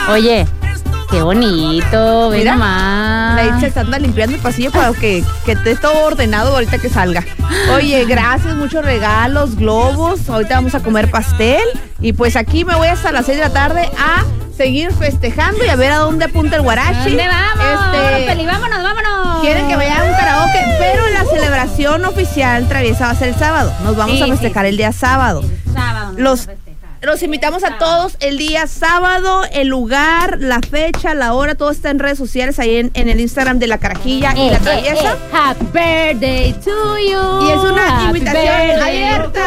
Oye, qué bonito, ve nomás. La Itza se anda limpiando el pasillo para que esté todo ordenado ahorita que salga. Oye, gracias, muchos regalos, globos. Ahorita vamos a comer pastel. Y pues aquí me voy hasta las 6 de la tarde a seguir festejando y a ver a dónde apunta el guarachi. ¿Dónde vamos? Peli, vámonos. Quieren que vaya a un karaoke, pero la celebración oficial traviesa va a ser el sábado. Nos vamos a festejar el día sábado. Los invitamos a todos el día sábado, el lugar, la fecha, la hora, todo está en redes sociales, ahí en el Instagram de La Carajilla y La Traviesa. Happy birthday to you. Y es una invitación abierta.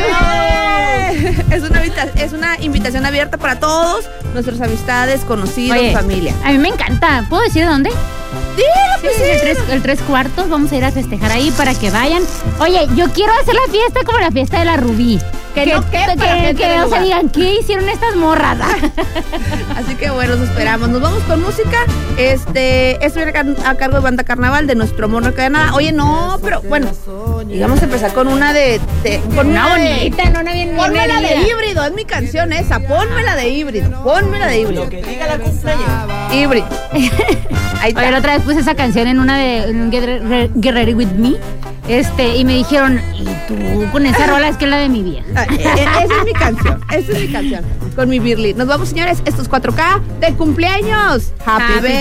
Es una invitación abierta para todos, nuestras amistades, conocidos, familia. A mí me encanta. ¿Puedo decir dónde? Sí, el 3/4, vamos a ir a festejar ahí para que vayan. Oye, yo quiero hacer la fiesta como la fiesta de la Rubí. Que no se digan, ¿qué hicieron estas morras? Así que bueno, nos esperamos. Nos vamos con música. Esto viene a cargo de Banda Carnaval, de Nuestro Amor No Queda Nada. Oye, no, pero bueno, y vamos a empezar con una con una bonita, no una bien. Pónmela de Híbrido, es mi canción esa. Pónmela de Híbrido. Que diga la cumpleaños. Híbrido. Ahí está. Oye, la otra vez puse esa canción en una de Get Ready With Me. Y me dijeron, ¿y tú con esa rola? Es que es la de mi vieja. Esa es mi canción, con mi Birly. Nos vamos, señores, estos 4K de cumpleaños. Happy birthday.